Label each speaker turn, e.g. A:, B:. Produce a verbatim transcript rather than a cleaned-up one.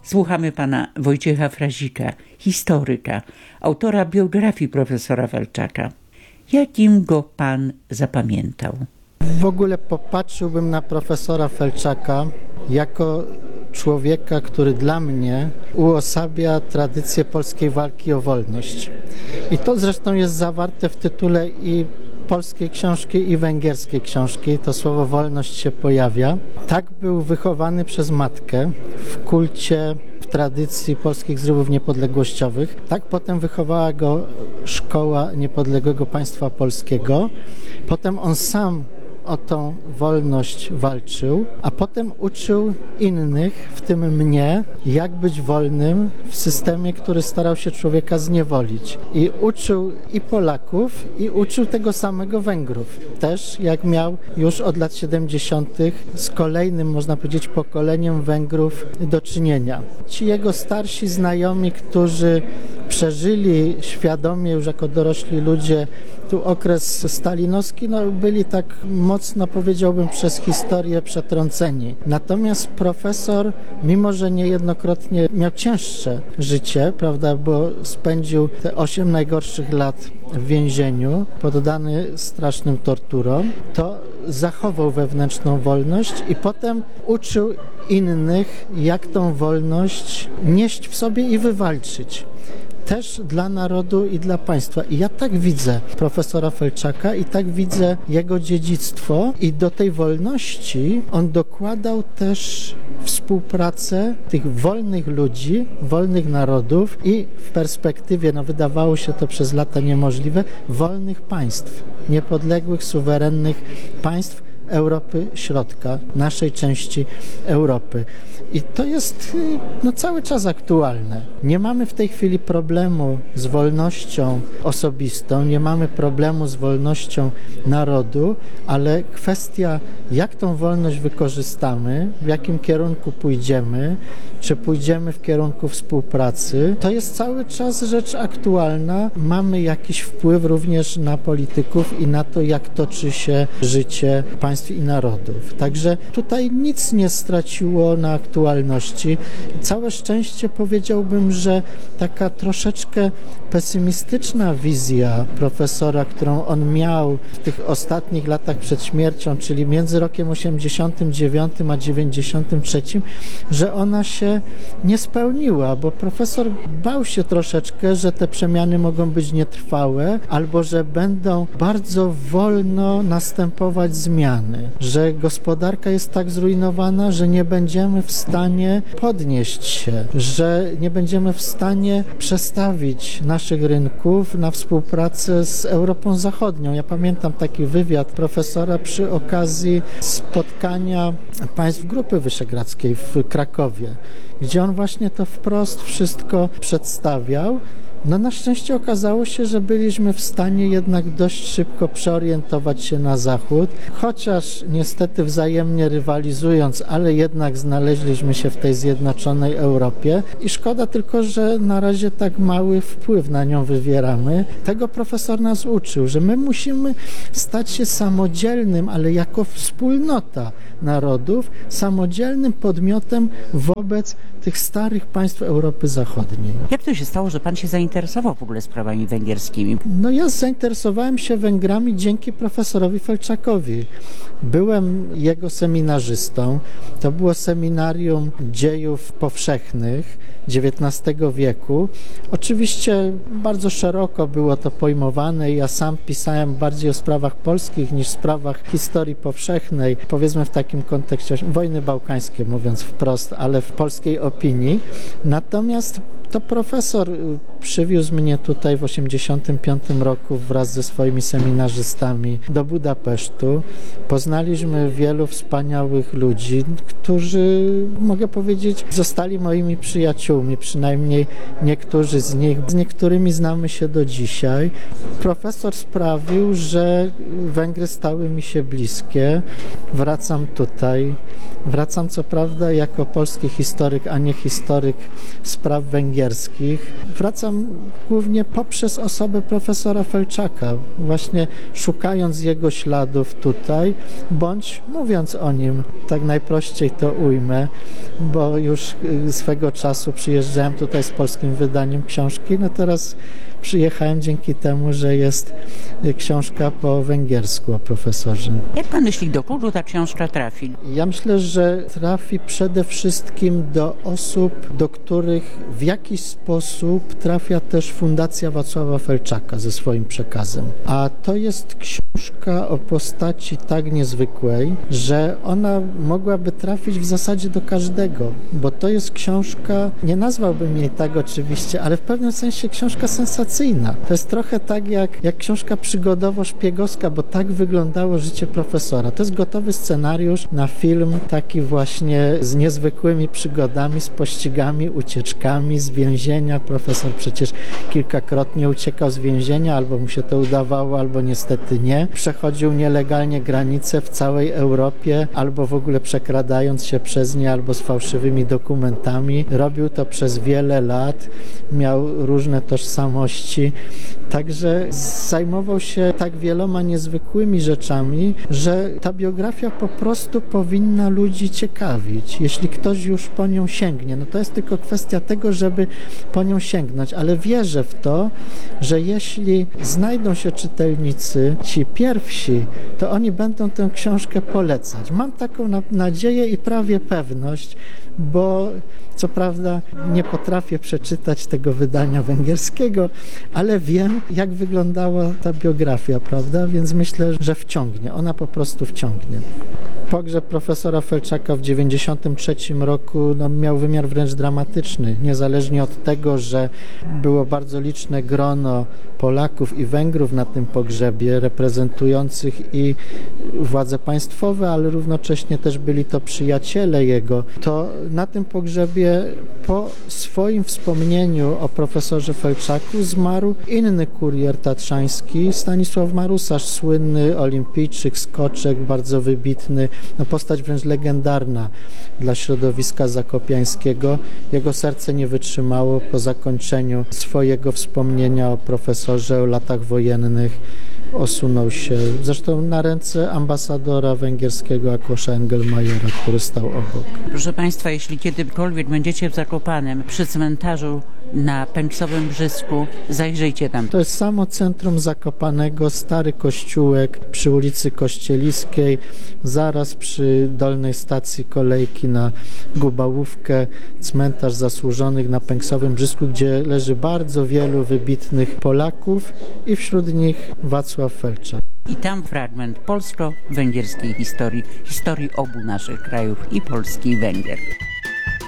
A: Słuchamy pana Wojciecha Frazika, historyka, autora biografii profesora Felczaka. Jakim go pan zapamiętał?
B: W ogóle popatrzyłbym na profesora Felczaka jako człowieka, który dla mnie uosabia tradycję polskiej walki o wolność. I to zresztą jest zawarte w tytule i polskiej książki i węgierskiej książki. To słowo wolność się pojawia. Tak był wychowany przez matkę w kulcie, w tradycji polskich zrywów niepodległościowych. Tak potem wychowała go Szkoła Niepodległego Państwa Polskiego. Potem on sam o tą wolność walczył, a potem uczył innych, w tym mnie, jak być wolnym w systemie, który starał się człowieka zniewolić. I uczył i Polaków, i uczył tego samego Węgrów. Też jak miał już od lat siedemdziesiątych z kolejnym, można powiedzieć, pokoleniem Węgrów do czynienia. Ci jego starsi znajomi, którzy przeżyli świadomie już jako dorośli ludzie tu okres stalinowski, no byli tak mocno, powiedziałbym, przez historię przetrąceni. Natomiast profesor, mimo że niejednokrotnie miał cięższe życie, prawda, bo spędził te osiem najgorszych lat w więzieniu, poddany strasznym torturom, to zachował wewnętrzną wolność i potem uczył innych, jak tą wolność nieść w sobie i wywalczyć. Też dla narodu i dla państwa. I ja tak widzę profesora Felczaka i tak widzę jego dziedzictwo i do tej wolności on dokładał też współpracę tych wolnych ludzi, wolnych narodów i w perspektywie, no wydawało się to przez lata niemożliwe, wolnych państw, niepodległych, suwerennych państw Europy Środka, naszej części Europy. I to jest no, cały czas aktualne. Nie mamy w tej chwili problemu z wolnością osobistą, nie mamy problemu z wolnością narodu, ale kwestia, jak tą wolność wykorzystamy, w jakim kierunku pójdziemy, czy pójdziemy w kierunku współpracy, to jest cały czas rzecz aktualna. Mamy jakiś wpływ również na polityków i na to, jak toczy się życie państw i narodów. Także tutaj nic nie straciło na aktualności. Całe szczęście powiedziałbym, że taka troszeczkę pesymistyczna wizja profesora, którą on miał w tych ostatnich latach przed śmiercią, czyli między rokiem osiemdziesiątym dziewiątym a dziewięćdziesiątym trzecim, że ona się nie spełniła, bo profesor bał się troszeczkę, że te przemiany mogą być nietrwałe, albo że będą bardzo wolno następować zmiany, że gospodarka jest tak zrujnowana, że nie będziemy w stanie podnieść się, że nie będziemy w stanie przestawić naszych rynków na współpracę z Europą Zachodnią. Ja pamiętam taki wywiad profesora przy okazji spotkania państw Grupy Wyszehradzkiej w Krakowie, gdzie on właśnie to wprost wszystko przedstawiał. No na szczęście okazało się, że byliśmy w stanie jednak dość szybko przeorientować się na zachód, chociaż niestety wzajemnie rywalizując, ale jednak znaleźliśmy się w tej zjednoczonej Europie i szkoda tylko, że na razie tak mały wpływ na nią wywieramy. Tego profesor nas uczył, że my musimy stać się samodzielnym, ale jako wspólnota narodów, samodzielnym podmiotem wobec tych starych państw Europy Zachodniej.
A: Jak to się stało, że pan się zainteresował w ogóle sprawami węgierskimi?
B: No ja zainteresowałem się Węgrami dzięki profesorowi Felczakowi. Byłem jego seminarzystą. To było seminarium dziejów powszechnych dziewiętnastego wieku. Oczywiście bardzo szeroko było to pojmowane i ja sam pisałem bardziej o sprawach polskich niż sprawach historii powszechnej, powiedzmy w takim kontekście wojny bałkańskiej, mówiąc wprost, ale w polskiej opinii. Natomiast to profesor przywiózł mnie tutaj w osiemdziesiątym piątym roku wraz ze swoimi seminarzystami do Budapesztu. Poznaliśmy wielu wspaniałych ludzi, którzy, mogę powiedzieć, zostali moimi przyjaciółmi, przynajmniej niektórzy z nich. Z niektórymi znamy się do dzisiaj. Profesor sprawił, że Węgry stały mi się bliskie. Wracam tutaj. Wracam co prawda jako polski historyk, a nie historyk spraw węgierskich. Wracam wracam głównie poprzez osobę profesora Felczaka, właśnie szukając jego śladów tutaj, bądź mówiąc o nim, tak najprościej to ujmę, bo już swego czasu przyjeżdżałem tutaj z polskim wydaniem książki, no teraz przyjechałem dzięki temu, że jest książka po węgiersku o profesorze.
A: Jak pan myśli, do kogo ta książka trafi?
B: Ja myślę, że trafi przede wszystkim do osób, do których w jakiś sposób trafia też Fundacja Wacława Felczaka ze swoim przekazem. A to jest książka o postaci tak niezwykłej, że ona mogłaby trafić w zasadzie do każdego, bo to jest książka, nie nazwałbym jej tak oczywiście, ale w pewnym sensie książka sensacyjna. To jest trochę tak jak, jak książka przygodowo-szpiegowska, bo tak wyglądało życie profesora. To jest gotowy scenariusz na film taki właśnie z niezwykłymi przygodami, z pościgami, ucieczkami z więzienia. Profesor przecież kilkakrotnie uciekał z więzienia, albo mu się to udawało, albo niestety nie. Przechodził nielegalnie granice w całej Europie, albo w ogóle przekradając się przez nie, albo z fałszywymi dokumentami. Robił to przez wiele lat, miał różne tożsamości. Także zajmował się tak wieloma niezwykłymi rzeczami, że ta biografia po prostu powinna ludzi ciekawić. Jeśli ktoś już po nią sięgnie, no to jest tylko kwestia tego, żeby po nią sięgnąć, ale wierzę w to, że jeśli znajdą się czytelnicy, ci pierwsi, to oni będą tę książkę polecać. Mam taką na- nadzieję i prawie pewność, bo co prawda nie potrafię przeczytać tego wydania węgierskiego, ale wiem, jak wyglądała ta biografia, prawda? Więc myślę, że wciągnie. Ona po prostu wciągnie. Pogrzeb profesora Felczaka w dziewięćdziesiątym trzecim roku no, miał wymiar wręcz dramatyczny. Niezależnie od tego, że było bardzo liczne grono Polaków i Węgrów na tym pogrzebie, reprezentujących i władze państwowe, ale równocześnie też byli to przyjaciele jego, to na tym pogrzebie po swoim wspomnieniu o profesorze Felczaku zmarł inny kurier tatrzański, Stanisław Marusarz, słynny olimpijczyk, skoczek, bardzo wybitny, no postać wręcz legendarna dla środowiska zakopiańskiego. Jego serce nie wytrzymało po zakończeniu swojego wspomnienia o profesorze, o latach wojennych. Osunął się, zresztą na ręce ambasadora węgierskiego Akosza Engelmajera, który stał obok.
A: Proszę Państwa, jeśli kiedykolwiek będziecie w Zakopanem przy cmentarzu na Pęksowym Brzysku, zajrzyjcie tam.
B: To jest samo centrum Zakopanego, stary kościółek przy ulicy Kościeliskiej, zaraz przy dolnej stacji kolejki na Gubałówkę, cmentarz zasłużonych na Pęksowym Brzysku, gdzie leży bardzo wielu wybitnych Polaków i wśród nich Wacław Felczak.
A: I tam fragment polsko-węgierskiej historii, historii obu naszych krajów, i Polski, i Węgier.